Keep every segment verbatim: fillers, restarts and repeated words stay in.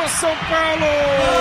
São Paulo!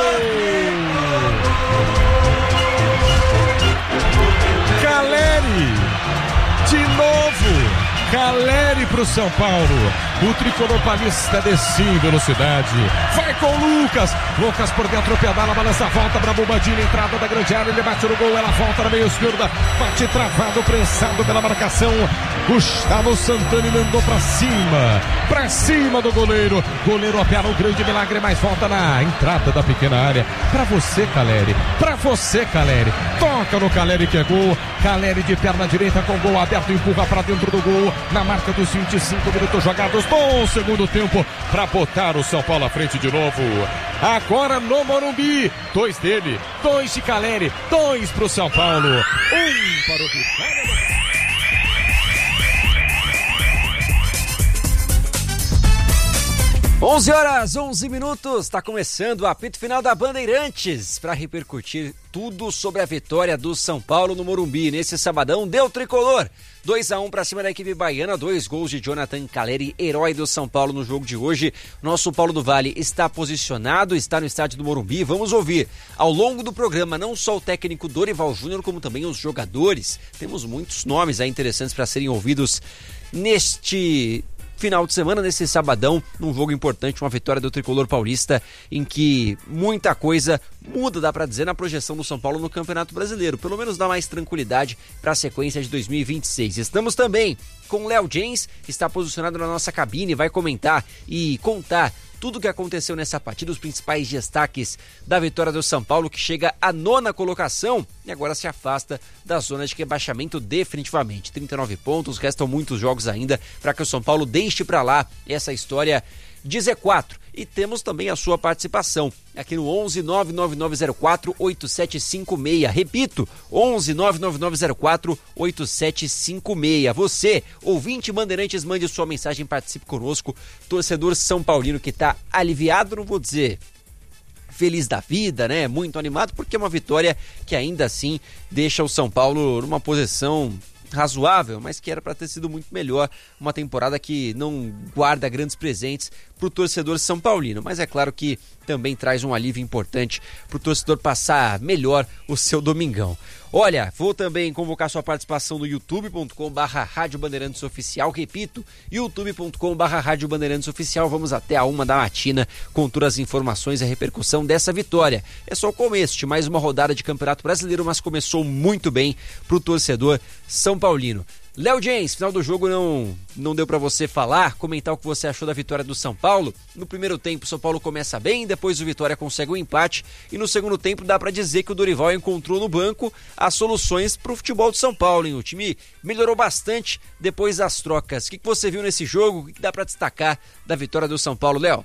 Caleri, de novo, Caleri pro São Paulo. O tricolor paulista desce em velocidade. Vai com o Lucas. Lucas por dentro, pedala, balança, volta pra Bombadilha, entrada da grande área, ele bate no gol, ela volta na meia esquerda, bate travado, prensado pela marcação. Gustavo Santana mandou pra cima, pra cima do goleiro. Goleiro opera um grande milagre, mas volta na entrada da pequena área. Pra você, Caleri, pra você, Caleri. Toca no Caleri que é gol. Caleri de perna direita com gol aberto, empurra pra dentro do gol. Na marca dos vinte e cinco minutos jogados do segundo tempo, para botar o São Paulo à frente de novo. Agora no Morumbi, dois dele, dois de Caleri, dois pro São Paulo, um para o Vitória. onze horas, onze minutos, está começando o apito final da Bandeirantes para repercutir tudo sobre a vitória do São Paulo no Morumbi. Nesse sabadão deu tricolor, dois a um para cima da equipe baiana, dois gols de Jonathan Caleri, herói do São Paulo no jogo de hoje. Nosso Paulo do Vale está posicionado, está no estádio do Morumbi. Vamos ouvir ao longo do programa não só o técnico Dorival Júnior, como também os jogadores. Temos muitos nomes aí interessantes para serem ouvidos neste final de semana, nesse sabadão, num jogo importante, uma vitória do tricolor paulista, em que muita coisa muda, dá pra dizer, na projeção do São Paulo no Campeonato Brasileiro. Pelo menos dá mais tranquilidade para a sequência de dois mil e vinte e seis. Estamos também com o Léo James, que está posicionado na nossa cabine, vai comentar e contar tudo o que aconteceu nessa partida, os principais destaques da vitória do São Paulo, que chega à nona colocação e agora se afasta da zona de rebaixamento definitivamente. trinta e nove pontos, restam muitos jogos ainda para que o São Paulo deixe para lá essa história de Z quatro. E temos também a sua participação aqui no onze nove nove nove zero quatro oito sete cinco seis. Repito, onze nove nove nove zero quatro oito sete cinco seis. Você, ouvinte Bandeirantes, mande sua mensagem, participe conosco. Torcedor São Paulino que está aliviado, não vou dizer feliz da vida, né? Muito animado, porque é uma vitória que ainda assim deixa o São Paulo numa posição razoável, mas que era para ter sido muito melhor, uma temporada que não guarda grandes presentes para o torcedor são paulino, mas é claro que também traz um alívio importante para o torcedor passar melhor o seu domingão. Olha, vou também convocar sua participação no youtube ponto com barra Rádio Bandeirantes Oficial, repito, youtube ponto com barra Rádio Bandeirantes Oficial. Vamos até a uma da matina com todas as informações e a repercussão dessa vitória. É só o começo de mais uma rodada de Campeonato Brasileiro, mas começou muito bem para o torcedor são paulino. Léo James, final do jogo não, não deu para você falar, comentar o que você achou da vitória do São Paulo. No primeiro tempo o São Paulo começa bem, depois o Vitória consegue o empate e no segundo tempo dá para dizer que o Dorival encontrou no banco as soluções para o futebol do São Paulo, hein? O time melhorou bastante depois das trocas. O que você viu nesse jogo? O que dá para destacar da vitória do São Paulo, Léo?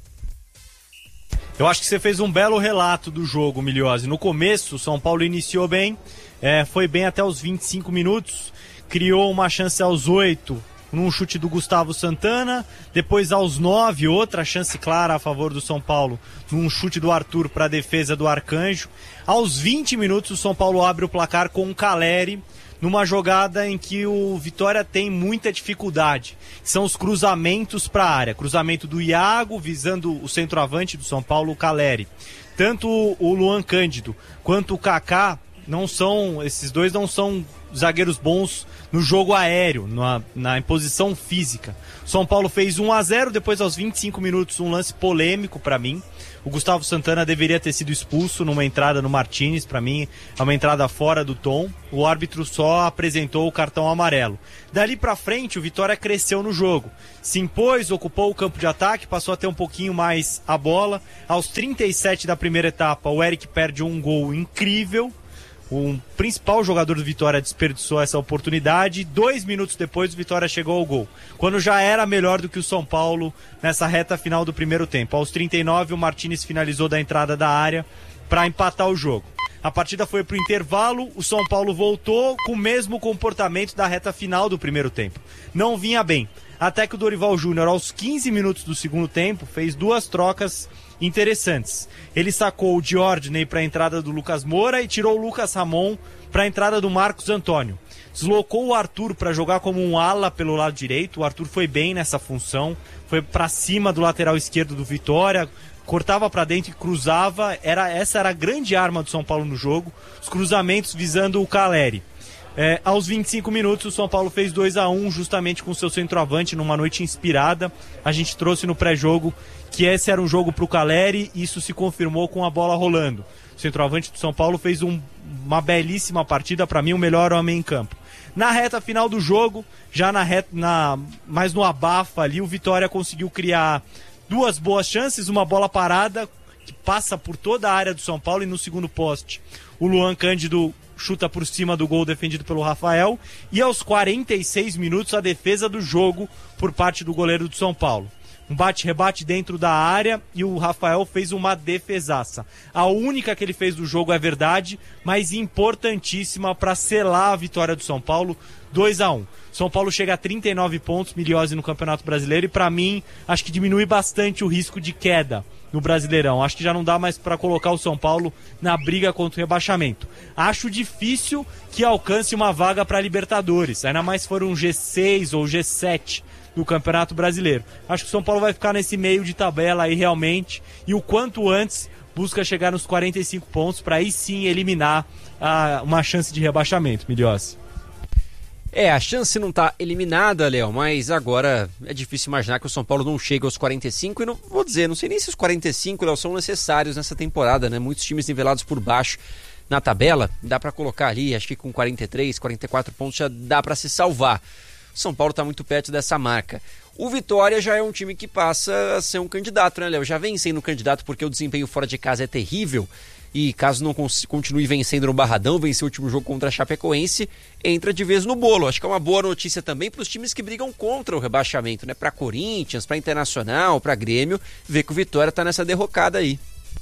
Eu acho que você fez um belo relato do jogo, Miliose. No começo o São Paulo iniciou bem, é, foi bem até os vinte e cinco minutos, criou uma chance aos oito num chute do Gustavo Santana, depois aos nove outra chance clara a favor do São Paulo num chute do Arthur para a defesa do Arcanjo. Aos vinte minutos o São Paulo abre o placar com o Caleri numa jogada em que o Vitória tem muita dificuldade, são os cruzamentos para a área, cruzamento do Iago visando o centroavante do São Paulo, o Caleri. Tanto o Luan Cândido quanto o Kaká não são, esses dois não são zagueiros bons no jogo aéreo, na, na imposição física. São Paulo fez um a zero, depois aos vinte e cinco minutos um lance polêmico para mim. O Gustavo Santana deveria ter sido expulso numa entrada no Martínez, para mim é uma entrada fora do tom. O árbitro só apresentou o cartão amarelo. Dali para frente o Vitória cresceu no jogo, se impôs, ocupou o campo de ataque, passou a ter um pouquinho mais a bola. Aos trinta e sete da primeira etapa o Eric perde um gol incrível. O principal jogador do Vitória desperdiçou essa oportunidade. Dois minutos depois o Vitória chegou ao gol, quando já era melhor do que o São Paulo nessa reta final do primeiro tempo. Aos trinta e nove o Martínez finalizou da entrada da área para empatar o jogo. A partida foi para o intervalo, o São Paulo voltou com o mesmo comportamento da reta final do primeiro tempo. Não vinha bem, até que o Dorival Júnior, aos quinze minutos do segundo tempo, fez duas trocas interessantes. Ele sacou o Diordney para a entrada do Lucas Moura e tirou o Lucas Ramon para a entrada do Marcos Antônio. deslocou o Arthur para jogar como um ala pelo lado direito. O Arthur foi bem nessa função, foi para cima do lateral esquerdo do Vitória, cortava para dentro e cruzava. Era, essa era a grande arma do São Paulo no jogo, os cruzamentos visando o Caleri. É, aos vinte e cinco minutos o São Paulo fez dois a um justamente com seu centroavante numa noite inspirada. A gente trouxe no pré-jogo que esse era um jogo para o Caleri e isso se confirmou com a bola rolando. O centroavante do São Paulo fez um, uma belíssima partida, para mim o melhor homem em campo. Na reta final do jogo, já na reta, na, mais no abafa ali, o Vitória conseguiu criar duas boas chances, uma bola parada que passa por toda a área do São Paulo e no segundo poste o Luan Cândido chuta por cima do gol defendido pelo Rafael, e aos quarenta e seis minutos a defesa do jogo por parte do goleiro do São Paulo. Um bate-rebate dentro da área e o Rafael fez uma defesaça. A única que ele fez do jogo, é verdade, mas importantíssima para selar a vitória do São Paulo, dois a um. São Paulo chega a trinta e nove pontos, Miliose, no Campeonato Brasileiro, e para mim, acho que diminui bastante o risco de queda no Brasileirão. Acho que já não dá mais para colocar o São Paulo na briga contra o rebaixamento. Acho difícil que alcance uma vaga para a Libertadores, ainda mais se for um G seis ou G sete do Campeonato Brasileiro. Acho que o São Paulo vai ficar nesse meio de tabela aí realmente, e o quanto antes busca chegar nos quarenta e cinco pontos para aí sim eliminar ah, uma chance de rebaixamento, Miliose. É, a chance não tá eliminada, Léo, mas agora é difícil imaginar que o São Paulo não chegue aos quarenta e cinco, e não vou dizer, não sei nem se os quarenta e cinco, Léo, são necessários nessa temporada, né? Muitos times nivelados por baixo na tabela, dá para colocar ali, acho que com quarenta e três, quarenta e quatro pontos já dá para se salvar. O São Paulo tá muito perto dessa marca. O Vitória já é um time que passa a ser um candidato, né, Léo? Já vem sendo um candidato porque o desempenho fora de casa é terrível. E caso não continue vencendo no Barradão, vencer o último jogo contra a Chapecoense, entra de vez no bolo. Acho que é uma boa notícia também para os times que brigam contra o rebaixamento, né? Para Corinthians, para Internacional, para Grêmio, ver que o Vitória está nessa derrocada aí.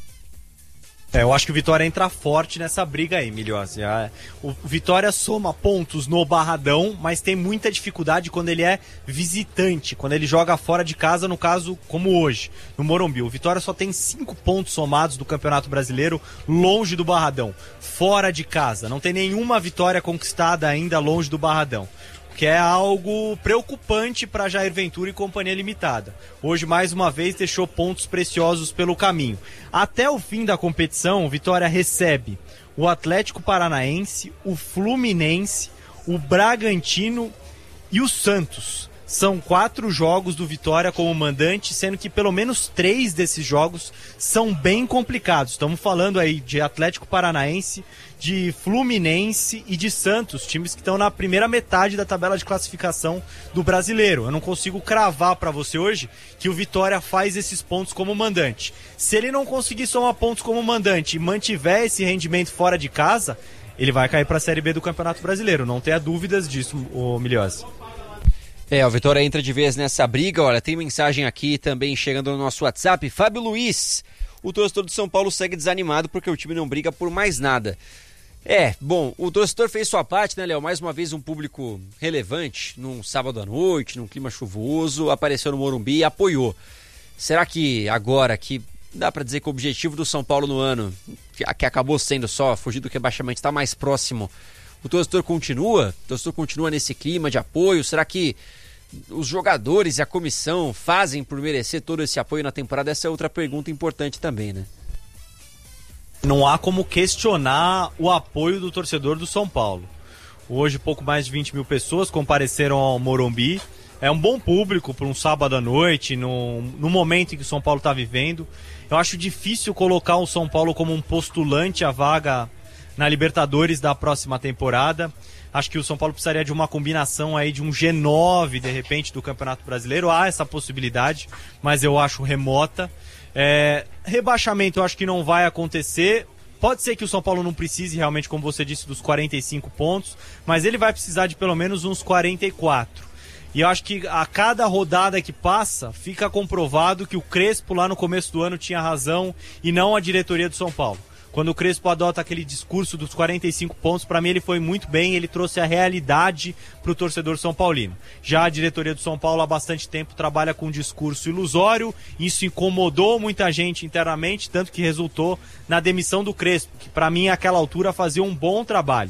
É, eu acho que o Vitória entra forte nessa briga aí, Miliose. O Vitória soma pontos no Barradão, mas tem muita dificuldade quando ele é visitante, quando ele joga fora de casa, no caso, como hoje, no Morumbi. O Vitória só tem cinco pontos somados do Campeonato Brasileiro longe do Barradão, fora de casa. Não tem nenhuma vitória conquistada ainda longe do Barradão, que é algo preocupante para Jair Ventura e Companhia Limitada. Hoje, mais uma vez, deixou pontos preciosos pelo caminho. Até o fim da competição, o Vitória recebe o Atlético Paranaense, o Fluminense, o Bragantino e o Santos. São quatro jogos do Vitória como mandante, sendo que pelo menos três desses jogos são bem complicados. Estamos falando aí de Atlético Paranaense, de Fluminense e de Santos, times que estão na primeira metade da tabela de classificação do Brasileiro. Eu não consigo cravar para você hoje que o Vitória faz esses pontos como mandante. Se ele não conseguir somar pontos como mandante e mantiver esse rendimento fora de casa, ele vai cair para a Série B do Campeonato Brasileiro. Não tenha dúvidas disso, ô Miliose. É, o Vitória entra de vez nessa briga. Olha, tem mensagem aqui também chegando no nosso WhatsApp. Fábio Luiz, o torcedor do São Paulo segue desanimado porque o time não briga por mais nada. É, bom, o torcedor fez sua parte, né, Léo? Mais uma vez um público relevante, num sábado à noite, num clima chuvoso, apareceu no Morumbi e apoiou. Será que agora que dá pra dizer que o objetivo do São Paulo no ano, que, que acabou sendo só fugir do rebaixamento, está mais próximo, o torcedor continua? O torcedor continua nesse clima de apoio? Será que os jogadores e a comissão fazem por merecer todo esse apoio na temporada? Essa é outra pergunta importante também, né? Não há como questionar o apoio do torcedor do São Paulo. Hoje, pouco mais de vinte mil pessoas compareceram ao Morumbi. É um bom público para um sábado à noite, no, no momento em que o São Paulo está vivendo. Eu acho difícil colocar o São Paulo como um postulante à vaga na Libertadores da próxima temporada. Acho que o São Paulo precisaria de uma combinação aí de um G nove, de repente, do Campeonato Brasileiro. Há essa possibilidade, mas eu acho remota. É, rebaixamento eu acho que não vai acontecer. Pode ser que o São Paulo não precise realmente, como você disse, dos quarenta e cinco pontos, mas ele vai precisar de pelo menos uns quarenta e quatro. E eu acho que a cada rodada que passa, fica comprovado que o Crespo lá no começo do ano tinha razão e não a diretoria do São Paulo. Quando o Crespo adota aquele discurso dos quarenta e cinco pontos, para mim ele foi muito bem, ele trouxe a realidade para o torcedor são paulino. Já a diretoria do São Paulo há bastante tempo trabalha com um discurso ilusório, isso incomodou muita gente internamente, tanto que resultou na demissão do Crespo, que para mim àquela altura fazia um bom trabalho.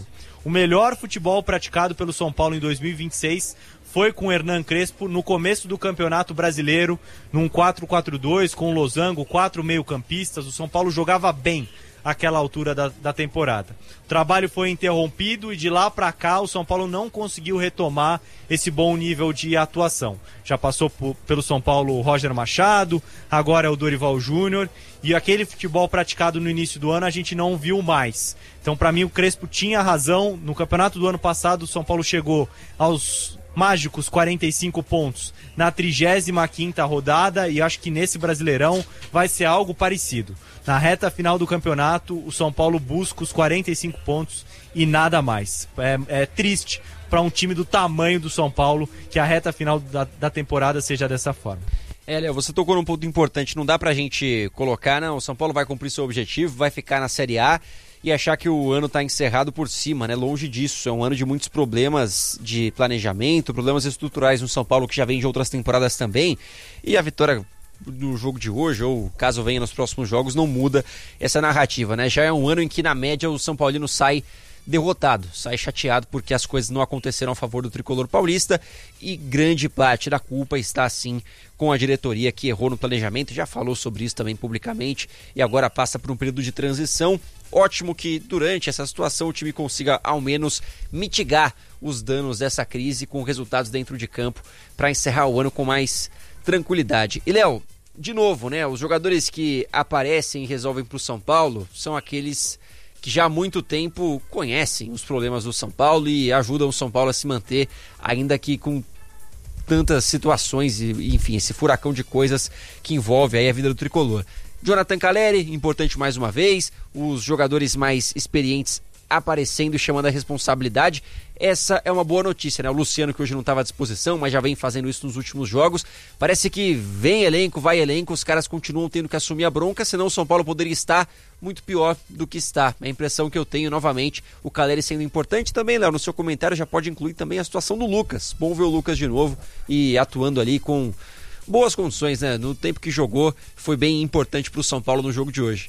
O melhor futebol praticado pelo São Paulo em dois mil e vinte e seis foi com o Hernan Crespo no começo do Campeonato Brasileiro, num quatro quatro dois, com o Losango, quatro meio-campistas. O São Paulo jogava bem àquela altura da, da temporada. O trabalho foi interrompido e de lá para cá o São Paulo não conseguiu retomar esse bom nível de atuação. Já passou por, pelo São Paulo o Roger Machado, agora é o Dorival Júnior, e aquele futebol praticado no início do ano a gente não viu mais. Então, para mim, o Crespo tinha razão. No campeonato do ano passado, o São Paulo chegou aos mágicos quarenta e cinco pontos na trigésima quinta rodada, e acho que nesse Brasileirão vai ser algo parecido. Na reta final do campeonato, o São Paulo busca os quarenta e cinco pontos e nada mais. É, é triste para um time do tamanho do São Paulo que a reta final da, da temporada seja dessa forma. É, Léo, você tocou num ponto importante. Não dá pra gente colocar, não, o São Paulo vai cumprir seu objetivo, vai ficar na Série A e achar que o ano está encerrado por cima, né? Longe disso. É um ano de muitos problemas de planejamento, problemas estruturais no São Paulo que já vem de outras temporadas também. E a vitória do jogo de hoje, ou caso venha nos próximos jogos, não muda essa narrativa, né? Já é um ano em que, na média, o São Paulino sai derrotado, sai chateado porque as coisas não aconteceram a favor do tricolor paulista, e grande parte da culpa está sim com a diretoria que errou no planejamento, já falou sobre isso também publicamente e agora passa por um período de transição. Ótimo que durante essa situação o time consiga ao menos mitigar os danos dessa crise com resultados dentro de campo para encerrar o ano com mais tranquilidade. E Léo, de novo, né, os jogadores que aparecem e resolvem para o São Paulo são aqueles que já há muito tempo conhecem os problemas do São Paulo e ajudam o São Paulo a se manter, ainda que com tantas situações e, enfim, esse furacão de coisas que envolve aí a vida do tricolor. Jonathan Calleri, importante mais uma vez, os jogadores mais experientes aparecendo e chamando a responsabilidade. Essa é uma boa notícia, né? O Luciano, que hoje não estava à disposição, mas já vem fazendo isso nos últimos jogos. Parece que vem elenco, vai elenco, os caras continuam tendo que assumir a bronca, senão o São Paulo poderia estar muito pior do que está. É a impressão que eu tenho, novamente, o Calleri sendo importante também, Léo. No seu comentário já pode incluir também a situação do Lucas. Bom ver o Lucas de novo e atuando ali com boas condições, né? No tempo que jogou, foi bem importante para o São Paulo no jogo de hoje.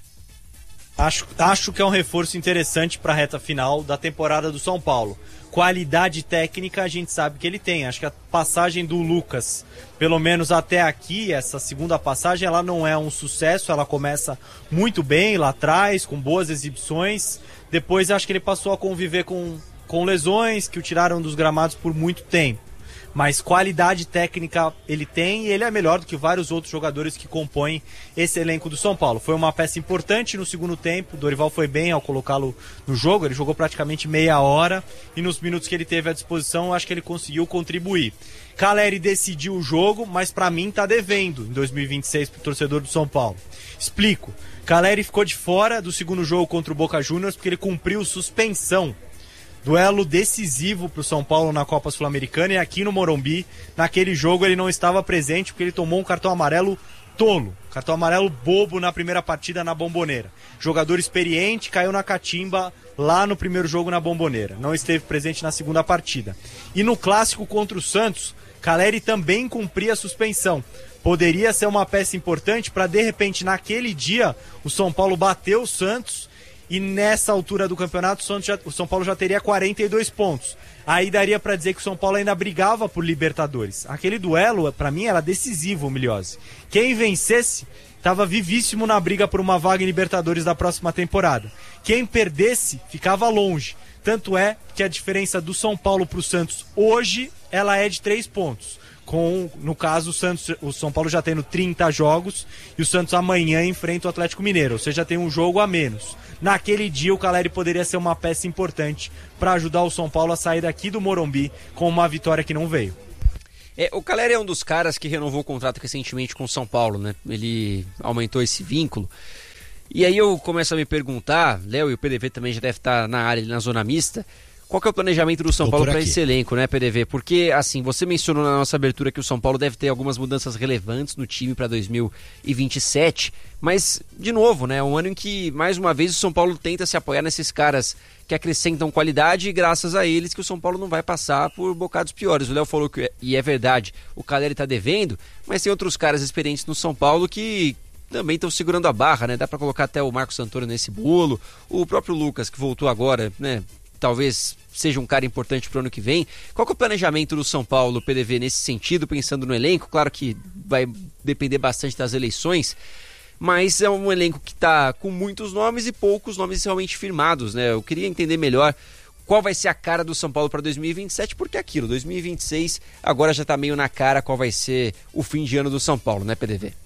Acho, acho que é um reforço interessante para a reta final da temporada do São Paulo. Qualidade técnica a gente sabe que ele tem. Acho que a passagem do Lucas, pelo menos até aqui, essa segunda passagem, ela não é um sucesso. Ela começa muito bem lá atrás, com boas exibições. Depois acho que ele passou a conviver com, com lesões que o tiraram dos gramados por muito tempo. Mas qualidade técnica ele tem, e ele é melhor do que vários outros jogadores que compõem esse elenco do São Paulo. Foi uma peça importante no segundo tempo, o Dorival foi bem ao colocá-lo no jogo, ele jogou praticamente meia hora, e nos minutos que ele teve à disposição, eu acho que ele conseguiu contribuir. Calleri decidiu o jogo, mas para mim tá devendo em dois mil e vinte e seis pro torcedor do São Paulo. Explico. Calleri ficou de fora do segundo jogo contra o Boca Juniors porque ele cumpriu suspensão. Duelo decisivo para o São Paulo na Copa Sul-Americana, e aqui no Morumbi, naquele jogo ele não estava presente porque ele tomou um cartão amarelo tolo, cartão amarelo bobo na primeira partida na Bombonera. Jogador experiente, caiu na catimba lá no primeiro jogo na Bombonera, não esteve presente na segunda partida. E no clássico contra o Santos, Calleri também cumpria a suspensão. Poderia ser uma peça importante para, de repente, naquele dia, o São Paulo bater o Santos. E nessa altura do campeonato, o, Santos já, o São Paulo já teria quarenta e dois pontos. Aí daria pra dizer que o São Paulo ainda brigava por Libertadores. Aquele duelo, pra mim, era decisivo, Miliose. Quem vencesse, estava vivíssimo na briga por uma vaga em Libertadores da próxima temporada. Quem perdesse, ficava longe. Tanto é que a diferença do São Paulo pro Santos hoje, ela é de três pontos. Com, no caso, o, Santos, o São Paulo já tendo trinta jogos e o Santos amanhã enfrenta o Atlético Mineiro, ou seja, tem um jogo a menos. Naquele dia o Calleri poderia ser uma peça importante para ajudar o São Paulo a sair daqui do Morumbi com uma vitória que não veio. É, o Calleri é um dos caras que renovou o contrato recentemente com o São Paulo, né? Ele aumentou esse vínculo. E aí eu começo a me perguntar, Léo, e o P D V também já deve estar na área, na zona mista, qual que é o planejamento do São Tô Paulo para esse elenco, né, P D V? Porque, assim, você mencionou na nossa abertura que o São Paulo deve ter algumas mudanças relevantes no time para dois mil e vinte e sete, mas, de novo, né, é um ano em que, mais uma vez, o São Paulo tenta se apoiar nesses caras que acrescentam qualidade, e graças a eles que o São Paulo não vai passar por bocados piores. O Léo falou que, e é verdade, o Calleri tá devendo, mas tem outros caras experientes no São Paulo que também estão segurando a barra, né? Dá para colocar até o Marcos Antônio nesse bolo, o próprio Lucas, que voltou agora, né? talvez seja um cara importante para o ano que vem. Qual que é o planejamento do São Paulo, P D V, nesse sentido, pensando no elenco? Claro que vai depender bastante das eleições, mas é um elenco que está com muitos nomes e poucos nomes realmente firmados, né? Eu queria entender melhor qual vai ser a cara do São Paulo para dois mil e vinte e sete, porque é aquilo, dois mil e vinte e seis agora já está meio na cara qual vai ser o fim de ano do São Paulo, né, P D V?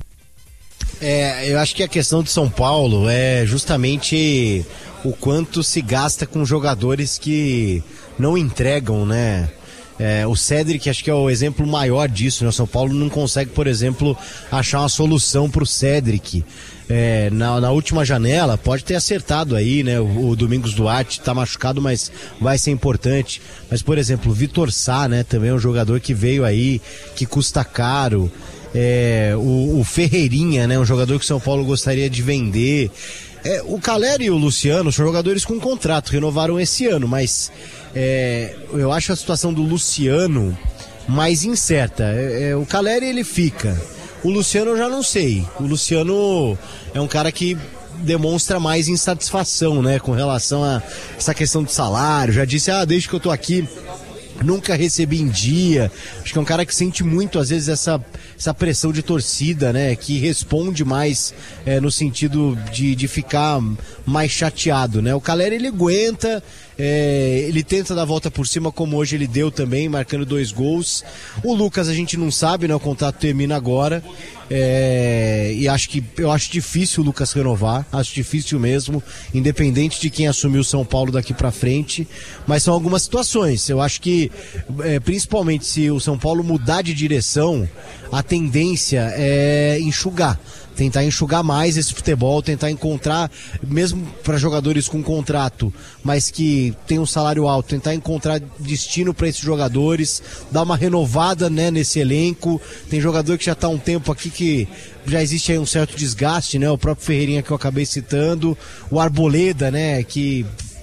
É, eu acho que a questão de São Paulo é justamente o quanto se gasta com jogadores que não entregam, né? É, o Cédric acho que é o exemplo maior disso, né? O São Paulo não consegue, por exemplo, achar uma solução para o Cédric. É, na, na última janela, pode ter acertado aí, né? O, o Domingos Duarte tá machucado, mas vai ser importante. Mas, por exemplo, o Vitor Sá, né? Também é um jogador que veio aí, que custa caro. É, o, o Ferreirinha, né? Um jogador que o São Paulo gostaria de vender. É, o Caleri e o Luciano são jogadores com contrato, renovaram esse ano, mas é, eu acho a situação do Luciano mais incerta. É, é, o Caleri ele fica, o Luciano eu já não sei. O Luciano é um cara que demonstra mais insatisfação, né, com relação a essa questão de salário. Já disse, ah, desde que eu tô aqui nunca recebi em dia. Acho que é um cara que sente muito, às vezes, essa, essa pressão de torcida, né? Que responde mais é, no sentido de, de ficar mais chateado, né? O Caleri, ele aguenta, é, ele tenta dar a volta por cima, como hoje ele deu também, marcando dois gols. O Lucas, a gente não sabe, né? O contrato termina agora. É, e acho que eu acho difícil o Lucas renovar, acho difícil mesmo, independente de quem assumiu o São Paulo daqui pra frente, mas são algumas situações. Eu acho que é, principalmente se o São Paulo mudar de direção, a tendência é enxugar, tentar enxugar mais esse futebol, tentar encontrar, mesmo para jogadores com contrato, mas que tem um salário alto, tentar encontrar destino para esses jogadores, dar uma renovada, né, nesse elenco. Tem jogador que já está há um tempo aqui que já existe aí um certo desgaste, né? O próprio Ferreirinha que eu acabei citando, o Arboleda, né, que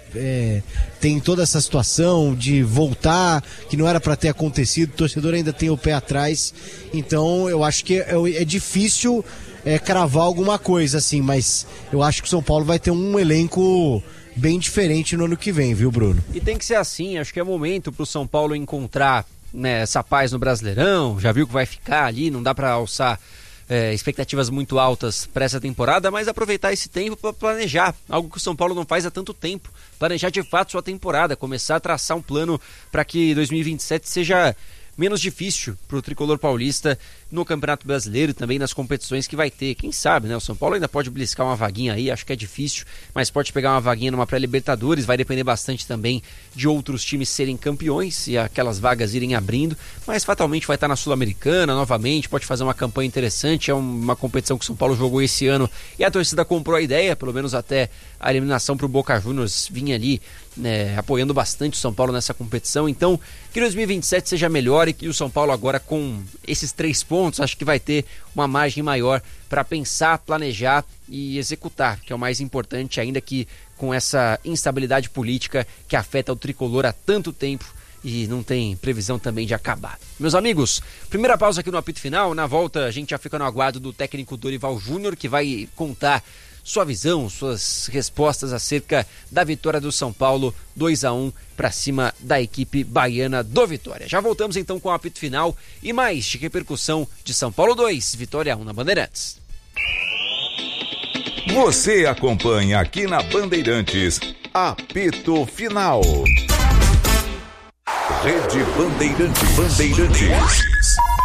É, tem toda essa situação de voltar, que não era para ter acontecido, o torcedor ainda tem o pé atrás, então eu acho que é, é difícil é, cravar alguma coisa assim, mas eu acho que o São Paulo vai ter um elenco bem diferente no ano que vem, viu, Bruno? E tem que ser assim, acho que é momento pro São Paulo encontrar, né, essa paz no Brasileirão, já viu que vai ficar ali, não dá para alçar É, expectativas muito altas para essa temporada, mas aproveitar esse tempo para planejar, algo que o São Paulo não faz há tanto tempo, planejar de fato sua temporada, começar a traçar um plano para que dois mil e vinte e sete seja menos difícil para o tricolor paulista no Campeonato Brasileiro e também nas competições que vai ter. Quem sabe, né? O São Paulo ainda pode beliscar uma vaguinha aí, acho que é difícil, mas pode pegar uma vaguinha numa pré-Libertadores, vai depender bastante também de outros times serem campeões e aquelas vagas irem abrindo, mas fatalmente vai estar na Sul-Americana novamente, pode fazer uma campanha interessante, é uma competição que o São Paulo jogou esse ano e a torcida comprou a ideia, pelo menos até a eliminação para o Boca Juniors vinha ali, né, apoiando bastante o São Paulo nessa competição. Então que dois mil e vinte e sete seja melhor e que o São Paulo agora com esses três pontos acho que vai ter uma margem maior para pensar, planejar e executar, que é o mais importante, ainda que com essa instabilidade política que afeta o tricolor há tanto tempo e não tem previsão também de acabar. Meus amigos, primeira pausa aqui no apito final. Na volta a gente já fica no aguardo do técnico Dorival Júnior, que vai contar sua visão, suas respostas acerca da vitória do São Paulo dois a um para cima da equipe baiana do Vitória. Já voltamos então com o apito final e mais de repercussão de São Paulo dois, Vitória um na Bandeirantes. Você acompanha aqui na Bandeirantes, apito final. Rede Bandeirantes. Bandeirantes.